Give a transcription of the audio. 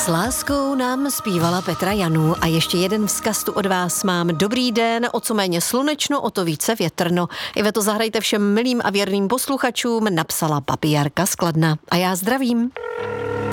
S láskou nám zpívala Petra Janů a ještě jeden vzkaz tu od vás mám. Dobrý den, o co méně slunečno, o to více větrno. Iveto, zahrajte všem milým a věrným posluchačům, napsala babi Jarka z Kladna. A já zdravím.